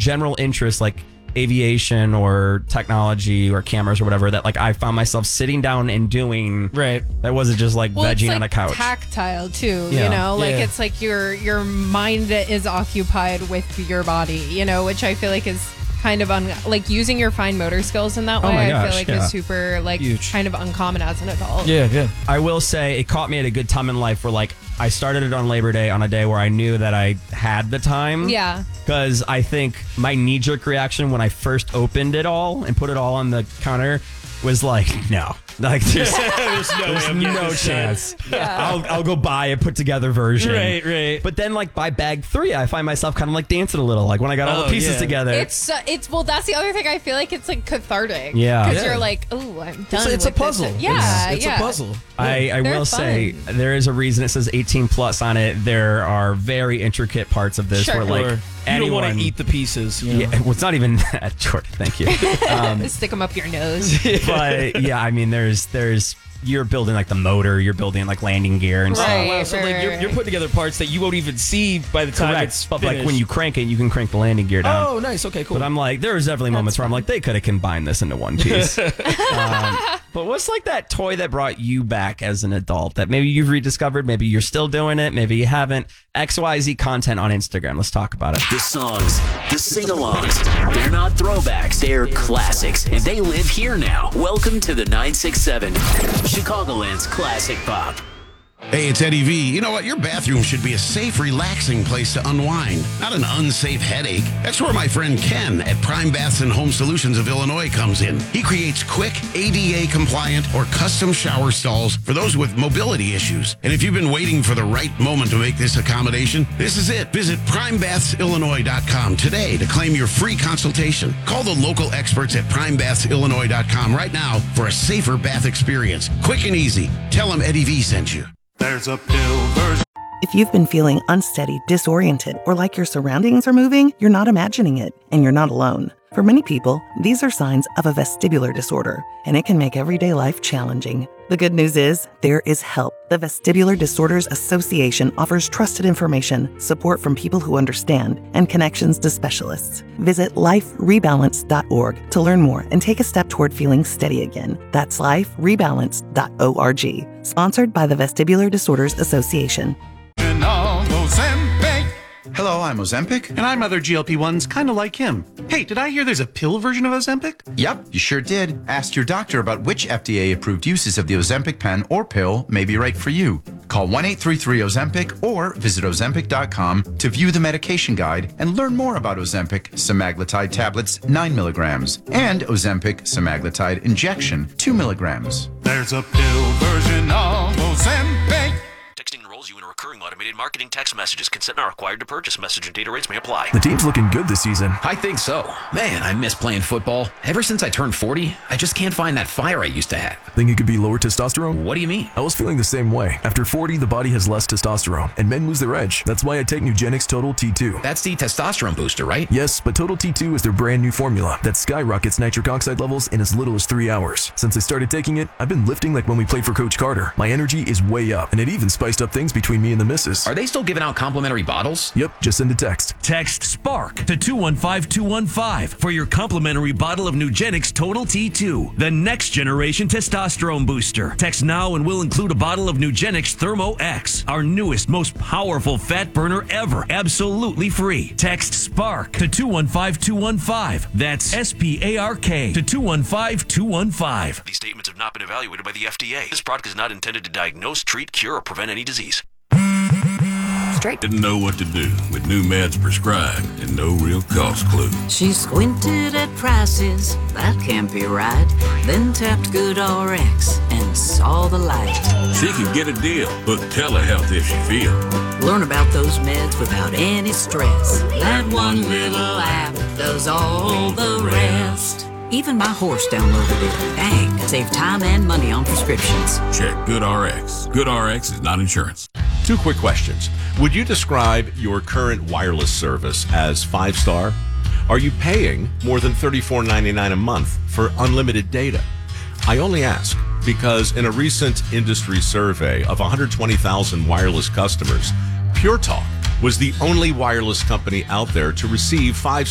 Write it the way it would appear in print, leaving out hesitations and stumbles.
general interests like aviation or technology or cameras or whatever that like I found myself sitting down and doing. Right. That wasn't just like vegging it's on a couch. Tactile too, Yeah. you know, like Yeah. it's like your mind is occupied with your body, you know, which I feel like is kind of like using your fine motor skills in that way. my I gosh, feel like yeah. is super like Huge. kind of uncommon as an adult. Yeah. I will say it caught me at a good time in life where like I started it on Labor Day on a day where I knew that I had the time. Yeah. Because I think my knee-jerk reaction when I first opened it all and put it all on the counter was like, no. Like, there's no chance. Yeah. I'll go buy a put-together version. Right. But then, like, by bag 3, I find myself kind of, like, dancing a little. Like, when I got all the pieces together. It's well, that's the other thing. I feel like it's like cathartic. Yeah. Because Yeah. you're like, oh, I'm done. It's a with this. puzzle. Yeah, It's yeah. a puzzle. I They're will say there is a reason it says 18 plus on it. There are very intricate parts of this Sure. where, like, Or you don't want to eat the pieces. You know? Yeah, well, it's not even that short. Thank you. Stick them up your nose. But yeah, I mean, there's you're building like the motor, you're building like landing gear and stuff. Right. Wow, so like you're putting together parts that you won't even see by the time it's But finished. like when you crank it, you can crank the landing gear down. Oh, nice. Okay, cool. But I'm like, there's definitely moments where I'm like, they could have combined this into one piece. But what's like that toy that brought you back as an adult that maybe you've rediscovered, maybe you're still doing it, maybe you haven't? XYZ content on Instagram. Let's talk about it. The songs, the sing-alongs, they're not throwbacks, they're classics, and they live here now. Welcome to the 967, Chicagoland's classic pop. Hey, it's Eddie V. You know what? Your bathroom should be a safe, relaxing place to unwind, not an unsafe headache. That's where my friend Ken at Prime Baths and Home Solutions of Illinois comes in. He creates quick, ADA-compliant or custom shower stalls for those with mobility issues. And if you've been waiting for the right moment to make this accommodation, this is it. Visit PrimeBathsIllinois.com today to claim your free consultation. Call the local experts at PrimeBathsIllinois.com right now for a safer bath experience. Quick and easy. Tell them Eddie V sent you. There's a pill version. If you've been feeling unsteady, disoriented, or like your surroundings are moving, you're not imagining it, and you're not alone. For many people, these are signs of a vestibular disorder, and it can make everyday life challenging. The good news is, there is help. The Vestibular Disorders Association offers trusted information, support from people who understand, and connections to specialists. Visit liferebalance.org to learn more and take a step toward feeling steady again. That's liferebalance.org. Sponsored by the Vestibular Disorders Association. And all Ozempic. Hello, I'm Ozempic. And I'm other GLP-1s kind of like him. Hey, did I hear there's a pill version of Ozempic? Yep, you sure did. Ask your doctor about which FDA-approved uses of the Ozempic pen or pill may be right for you. Call 1-833-OZEMPIC or visit Ozempic.com to view the medication guide and learn more about Ozempic semaglutide tablets 9 milligrams and Ozempic semaglutide injection 2 milligrams. There's a pill version of Ozempic. Texting enrolls you in a recurring automated marketing text messages. Consent not required to purchase. Message and data rates may apply. The team's looking good this season. I think so. Man, I miss playing football. Ever since I turned 40, I just can't find that fire I used to have. Think it could be lower testosterone? What do you mean? I was feeling the same way. After 40, the body has less testosterone, and men lose their edge. That's why I take Nugenix Total T2. That's the testosterone booster, right? Yes, but Total T2 is their brand new formula that skyrockets nitric oxide levels in as little as 3 hours. Since I started taking it, I've been lifting like when we played for Coach Carter. My energy is way up, and it even spiced up things between me and the missus. Are they still giving out complimentary bottles? Yep, just send a text. Text SPARK to 215215 for your complimentary bottle of Nugenix Total T2, the next generation testosterone booster. Text now and we'll include a bottle of Nugenix Thermo X, our newest, most powerful fat burner ever, absolutely free. Text SPARK to 215215. That's SPARK to 215215. These statements have not been evaluated by the FDA. This product is not intended to diagnose, treat, cure, or prevent any disease. Didn't know what to do with new meds prescribed and no real cost clue. She squinted at prices, that can't be right. Then tapped GoodRx and saw the light. She could get a deal, book telehealth if she feel. Learn about those meds without any stress. That one little app does all the rest. Even my horse downloaded it. Dang, save time and money on prescriptions. Check GoodRx. GoodRx is not insurance. 2 quick questions. Would you describe your current wireless service as 5-star? Are you paying more than $34.99 a month for unlimited data? I only ask because in a recent industry survey of 120,000 wireless customers, Pure Talk was the only wireless company out there to receive 5